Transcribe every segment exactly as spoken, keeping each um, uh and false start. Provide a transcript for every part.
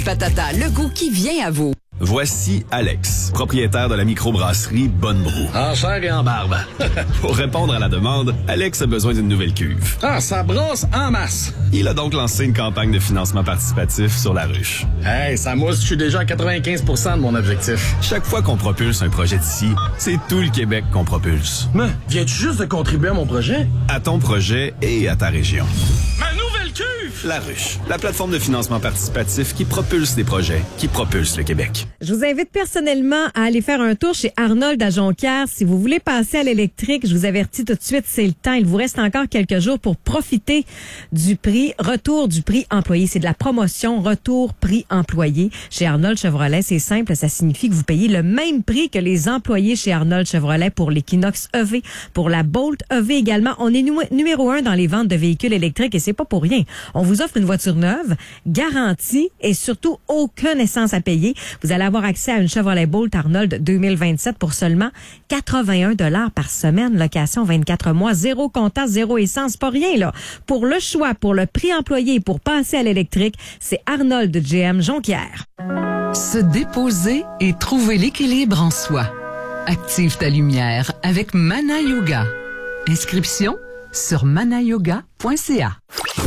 Patata, le goût qui vient à vous. Voici Alex, propriétaire de la microbrasserie Bonne Brou. En chair et en barbe. Pour répondre à la demande, Alex a besoin d'une nouvelle cuve. Ah, ça brosse en masse. Il a donc lancé une campagne de financement participatif sur la ruche. Hey, ça mousse, je suis déjà à quatre-vingt-quinze pour cent de mon objectif. Chaque fois qu'on propulse un projet d'ici, c'est tout le Québec qu'on propulse. Mais, viens-tu juste de contribuer à mon projet? À ton projet et à ta région. Ma nouvelle cuve! La ruche, la plateforme de financement participatif qui propulse des projets, qui propulse le Québec. Je vous invite personnellement à aller faire un tour chez Arnold à Jonquière. Si vous voulez passer à l'électrique, je vous avertis tout de suite, c'est le temps. Il vous reste encore quelques jours pour profiter du prix, retour du prix employé. C'est de la promotion, retour prix employé. Chez Arnold Chevrolet, c'est simple, ça signifie que vous payez le même prix que les employés chez Arnold Chevrolet pour l'Equinox E V, pour la Bolt E V également. On est nu- numéro un dans les ventes de véhicules électriques et c'est pas pour rien. On vous offre une voiture neuve, garantie et surtout aucune essence à payer. Vous allez avoir accès à une Chevrolet Bolt Arnold deux mille vingt-sept pour seulement quatre-vingt-un dollars par semaine. Location vingt-quatre mois, zéro comptant, zéro essence, pas rien là. Pour le choix, pour le prix employé, pour passer à l'électrique, c'est Arnold G M Jonquière. Se déposer et trouver l'équilibre en soi. Active ta lumière avec Mana Yoga. Inscription sur mana yoga point c a.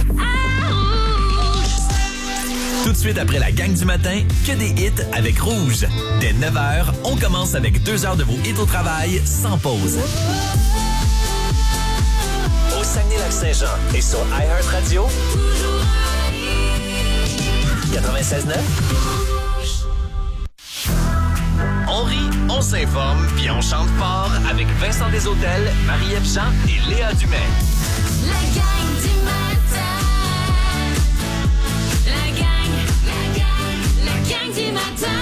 Tout de suite après la gang du matin, que des hits avec Rouge. Dès neuf heures, on commence avec deux heures de vos hits au travail sans pause. Au Saguenay-Lac-Saint-Jean et sur iHeartRadio. quatre-vingt-seize neuf. On rit, on s'informe, puis on chante fort avec Vincent Desautels, Marie-Ève Jean et Léa Dumais. La gang du matin. La gang, la gang, la gang du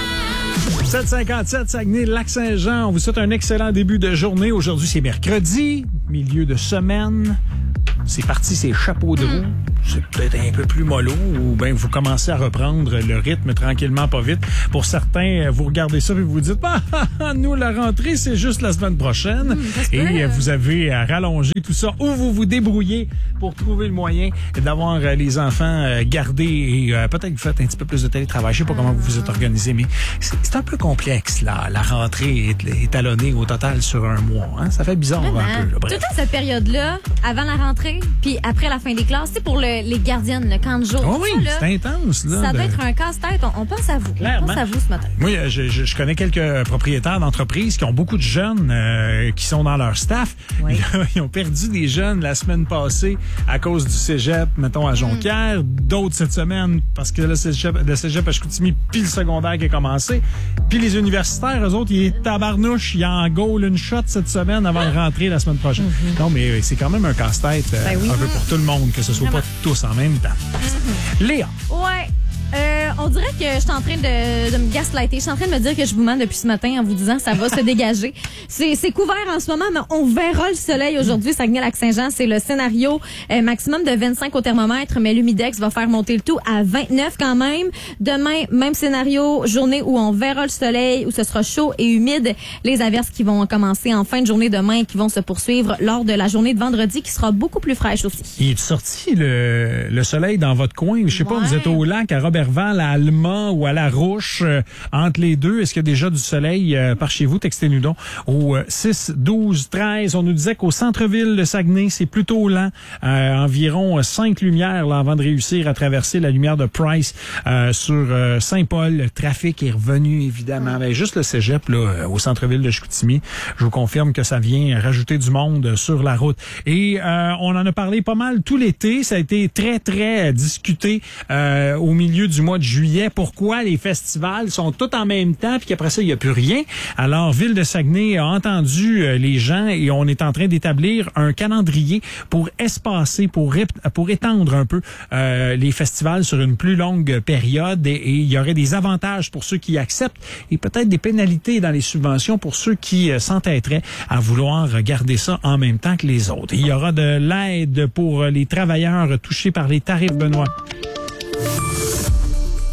matin. sept cinquante-sept Saguenay-Lac-Saint-Jean. On vous souhaite un excellent début de journée. Aujourd'hui, c'est mercredi, milieu de semaine. C'est parti, c'est chapeau de roue. C'est peut-être un peu plus mollo ou bien vous commencez à reprendre le rythme tranquillement, pas vite. Pour certains, vous regardez ça et vous vous dites, ah, nous, la rentrée, c'est juste la semaine prochaine. Mmh, et vous avez à rallonger tout ça ou vous vous débrouillez pour trouver le moyen d'avoir les enfants gardés et euh, peut-être vous faites un petit peu plus de télétravail. Je sais pas comment vous vous êtes organisé, mais c'est, c'est un peu complexe, là. La rentrée est étalonnée au total sur un mois. Hein? Ça fait bizarre Vraiment. un peu. Là, bref. Tout cette période-là, avant la rentrée, puis après la fin des classes, c'est pour le, les gardiennes, le camp de jour. Oh oui, ça, là, c'est intense. Là, ça de... doit être un casse-tête. On, on pense à vous. Clairement. On pense à vous ce matin. Moi, je, je, je connais quelques propriétaires d'entreprises qui ont beaucoup de jeunes euh, qui sont dans leur staff. Oui. Ils ont perdu des jeunes la semaine passée à cause du cégep, mettons, à Jonquière. Mm. D'autres cette semaine parce que le cégep, le cégep à Chicoutimi puis le secondaire qui a commencé. Puis les universitaires, eux autres, ils est tabarnouche. Ils en goal une shot cette semaine avant de rentrer la semaine prochaine. Mm-hmm. Non, mais c'est quand même un casse-tête euh, ben oui. un peu pour tout le monde, que ce soit Vraiment. Pas tous en même temps. Mm-hmm. Léa. Ouais. Euh, on dirait que je suis en train de, de me gaslighter. Je suis en train de me dire que je vous mens depuis ce matin en vous disant ça va se dégager. C'est, c'est couvert en ce moment, mais on verra le soleil aujourd'hui. Saguenay-Lac-Saint-Jean, c'est le scénario euh, maximum de vingt-cinq au thermomètre, mais l'humidex va faire monter le tout à vingt-neuf quand même. Demain, même scénario, journée où on verra le soleil, où ce sera chaud et humide. Les averses qui vont commencer en fin de journée demain et qui vont se poursuivre lors de la journée de vendredi qui sera beaucoup plus fraîche aussi. Il est sorti le, le soleil dans votre coin? Je sais ouais. pas, vous êtes au lac à Robert à Allemand ou à La Rouche, euh, entre les deux, est-ce qu'il y a déjà du soleil euh, par chez vous? Textez-nous donc au euh, six, douze, treize. On nous disait qu'au centre-ville de Saguenay, c'est plutôt lent. Euh, environ cinq lumières là, avant de réussir à traverser la lumière de Price euh, sur euh, Saint-Paul. Le trafic est revenu, évidemment. Ben, juste le cégep là, au centre-ville de Chicoutimi. Je vous confirme que ça vient rajouter du monde sur la route. Et euh, on en a parlé pas mal tout l'été. Ça a été très, très discuté euh, au milieu du mois de juillet. Pourquoi les festivals sont tous en même temps puis qu'après ça, il n'y a plus rien? Alors, Ville de Saguenay a entendu euh, les gens et on est en train d'établir un calendrier pour espacer, pour, pour étendre un peu euh, les festivals sur une plus longue période et, et il y aurait des avantages pour ceux qui acceptent et peut-être des pénalités dans les subventions pour ceux qui euh, s'entêteraient à vouloir garder ça en même temps que les autres. Il y aura de l'aide pour les travailleurs touchés par les tarifs, Benoît.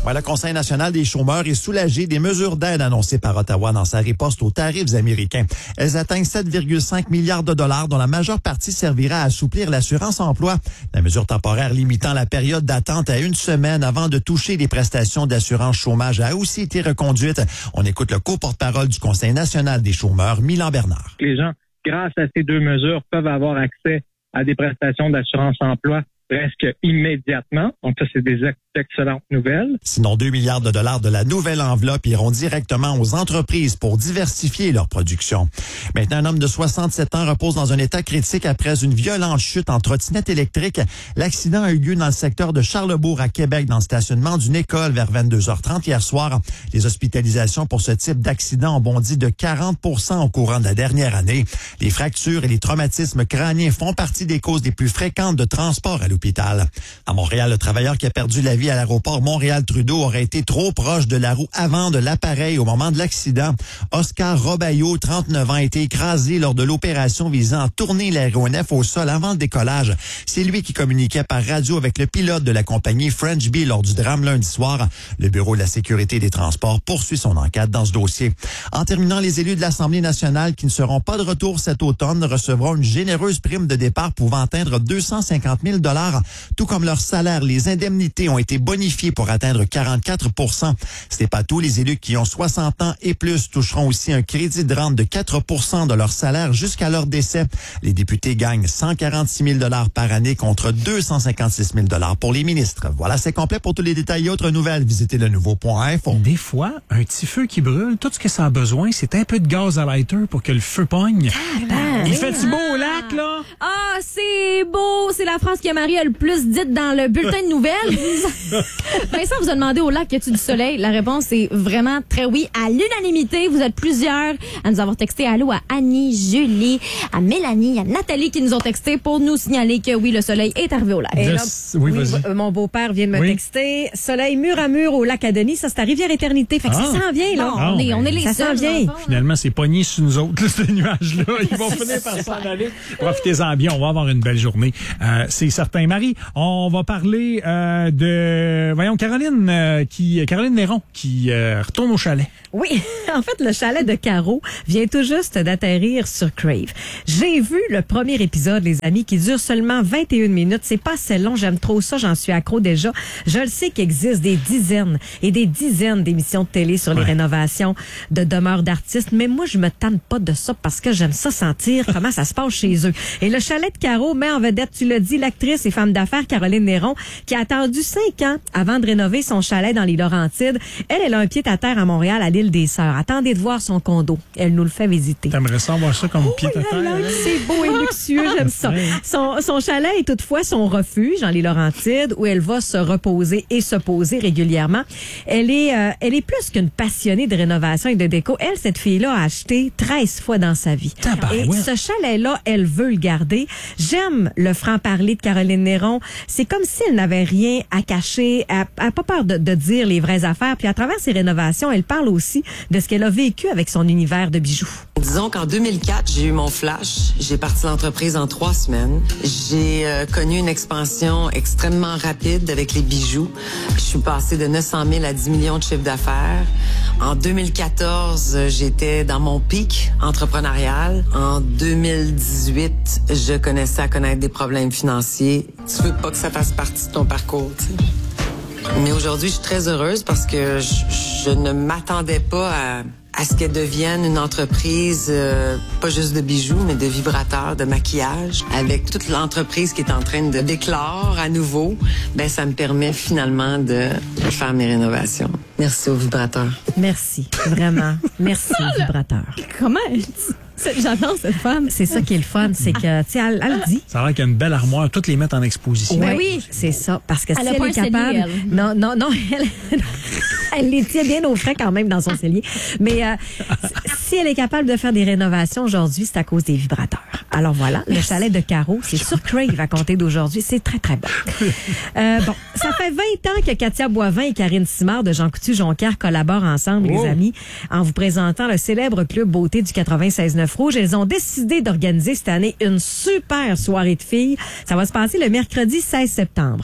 Ouais, le Conseil national des chômeurs est soulagé des mesures d'aide annoncées par Ottawa dans sa riposte aux tarifs américains. Elles atteignent sept virgule cinq milliards de dollars, dont la majeure partie servira à assouplir l'assurance-emploi. La mesure temporaire limitant la période d'attente à une semaine avant de toucher les prestations d'assurance chômage a aussi été reconduite. On écoute le co-porte-parole du Conseil national des chômeurs, Milan Bernard. Les gens, grâce à ces deux mesures, peuvent avoir accès à des prestations d'assurance-emploi presque immédiatement. Donc ça, c'est des excellentes nouvelles. Sinon, deux milliards de dollars de la nouvelle enveloppe iront directement aux entreprises pour diversifier leur production. Maintenant, un homme de soixante-sept ans repose dans un état critique après une violente chute en trottinette électrique. L'accident a eu lieu dans le secteur de Charlesbourg à Québec, dans le stationnement d'une école vers vingt-deux heures trente hier soir. Les hospitalisations pour ce type d'accident ont bondi de quarante pour cent au courant de la dernière année. Les fractures et les traumatismes crâniens font partie des causes les plus fréquentes de transport à l'hôpital. À Montréal, le travailleur qui a perdu la vie à l'aéroport Montréal-Trudeau aurait été trop proche de la roue avant de l'appareil au moment de l'accident. Oscar Robaillot, trente-neuf ans, a été écrasé lors de l'opération visant à tourner l'aéronef au sol avant le décollage. C'est lui qui communiquait par radio avec le pilote de la compagnie French Bee lors du drame lundi soir. Le Bureau de la sécurité des transports poursuit son enquête dans ce dossier. En terminant, les élus de l'Assemblée nationale qui ne seront pas de retour cet automne recevront une généreuse prime de départ pouvant atteindre deux cent cinquante mille dollars. Tout comme leur salaire, les indemnités ont été bonifiées pour atteindre quarante-quatre pour cent. Ce n'est pas tout. Les élus qui ont soixante ans et plus toucheront aussi un crédit de rente de quatre pour cent de leur salaire jusqu'à leur décès. Les députés gagnent cent quarante-six mille dollars par année contre deux cent cinquante-six mille dollars pour les ministres. Voilà, c'est complet. Pour tous les détails et autres nouvelles, visitez le nouveau point info. Des fois, un petit feu qui brûle, tout ce que ça a besoin, c'est un peu de gaz à lighter pour que le feu pogne. Ah, ben, Il fait-tu beau au lac, là? Ah, c'est beau! C'est la phrase que Marie a le plus dite dans le bulletin de nouvelles. Vincent vous a demandé au lac, y a-tu du soleil? La réponse est vraiment très oui. À l'unanimité, vous êtes plusieurs à nous avoir texté. Allô à Annie, Julie, à Mélanie, à Nathalie qui nous ont texté pour nous signaler que oui, le soleil est arrivé au lac. Et là, oui, oui, vas-y. mon beau-père vient de me Oui. texter. Soleil mur à mur au lac Adenis. Ça, c'est à Rivière-Éternité. Fait que Ah. ça s'en vient, là. Bon, Ah, on, est, on est les ça seuls. s'en vient. dans le fond, là. Finalement, c'est pogné sur nous autres, là, ces nuages-là. Ils vont finir par s'en aller. Profitez-en bien. On va avoir une belle journée. Euh, c'est certain. Marie, on va parler euh, de, voyons, Caroline, euh, qui, Caroline Néron, qui euh, retourne au chalet. Oui, en fait, le chalet de Caro vient tout juste d'atterrir sur Crave. J'ai vu le premier épisode, les amis, qui dure seulement vingt et une minutes. C'est pas assez long, j'aime trop ça, j'en suis accro déjà. Je le sais qu'il existe des dizaines et des dizaines d'émissions de télé sur les Ouais. rénovations de demeures d'artistes, mais moi, je me tanne pas de ça parce que j'aime ça sentir comment ça se passe chez eux. Et le chalet de Caro met en vedette, tu l'as dit, l'actrice et femme d'affaires Caroline Néron, qui a attendu cinq ans avant de rénover son chalet dans les Laurentides. Elle, elle a un pied à terre à Montréal, à l'île des Sœurs. Attendez de voir son condo. Elle nous le fait visiter. T'aimerais ça voir ça comme pied à terre? là, hein? c'est beau et luxueux, j'aime ça. Ouais. Son, son chalet est toutefois son refuge dans les Laurentides où elle va se reposer et se poser régulièrement. Elle est, euh, elle est plus qu'une passionnée de rénovation et de déco. Elle, cette fille-là, a acheté treize fois dans sa vie. Tabarouette. Et ce chalet-là, elle veut le garder. J'aime le franc-parler de Caroline Néron. C'est comme si elle n'avait rien à cacher. Elle n'a pas peur de, de dire les vraies affaires. Puis à travers ses rénovations, elle parle aussi de ce qu'elle a vécu avec son univers de bijoux. Disons qu'en deux mille quatre, j'ai eu mon flash. J'ai parti l'entreprise en trois semaines. J'ai euh, connu une expansion extrêmement rapide avec les bijoux. Je suis passée de neuf cent mille à dix millions de chiffre d'affaires. En deux mille quatorze, j'étais dans mon pic entrepreneurial. En deux mille dix-huit, je connaissais à connaître des problèmes financiers. Tu veux pas que ça fasse partie de ton parcours, tu sais. Mais aujourd'hui, je suis très heureuse parce que je, je ne m'attendais pas à, à ce qu'elle devienne une entreprise, euh, pas juste de bijoux, mais de vibrateurs, de maquillage. Avec toute l'entreprise qui est en train de d'éclore à nouveau, ben ça me permet finalement de faire mes rénovations. Merci aux vibrateurs. Merci, vraiment. Merci, vibrateur. Comment elle dit? J'adore cette femme. C'est ça qui est le fun, c'est que, tu sais, elle, elle le dit. Ça a l'air qu'il y a une belle armoire, toutes les mettre en exposition. Ouais, oui. c'est ça. Parce que Elle si a elle pas est un cellier, capable. elle. Non, non, non, elle, elle les tient bien au frais quand même dans son cellier. Mais euh, si elle est capable de faire des rénovations aujourd'hui, c'est à cause des vibrateurs. Alors voilà, le chalet de Caro, c'est sur Crave à compter d'aujourd'hui. C'est très, très bon. Euh, bon, ça fait vingt ans que Katia Boivin et Karine Simard de Jean Coutu-Jonquière collaborent ensemble, Oh. les amis, en vous présentant le célèbre club beauté du quatre-vingt-seize neuf Rouge. Elles ont décidé d'organiser cette année une super soirée de filles. Ça va se passer le mercredi seize septembre.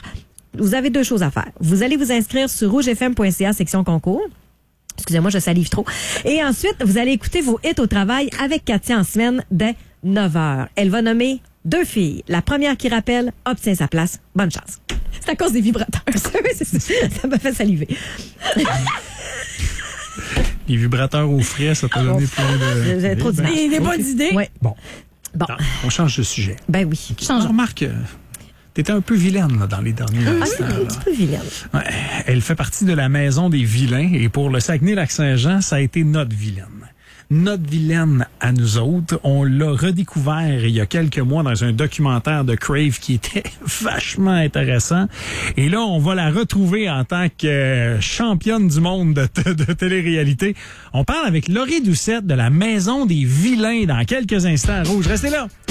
vous avez deux choses à faire. Vous allez vous inscrire sur rougefm.ca, section concours. Excusez-moi, je salive trop. Et ensuite, vous allez écouter vos hits au travail avec Katia en semaine dès neuf heures. Elle va nommer deux filles. La première qui rappelle obtient sa place. Bonne chance. C'est à cause des vibrateurs. Ça m'a fait saliver. Les vibrateurs au frais, ça t'a donné plein de... J'avais trop d'idées. Des, des bonnes idées. Oui. Bon. Bon. Non, on change de sujet. Ben oui. Change. Remarque, euh, t'étais un peu vilaine là, dans les derniers Ah, instants. un petit peu vilaine. Ouais, elle fait partie de la maison des vilains et pour le Saguenay-Lac-Saint-Jean, ça a été notre vilaine. Notre vilaine à nous autres, on l'a redécouvert il y a quelques mois dans un documentaire de Crave qui était vachement intéressant. Et là, on va la retrouver en tant que championne du monde de, t- de télé-réalité. On parle avec Laurie Doucette de la maison des vilains dans quelques instants. Rouge, restez là!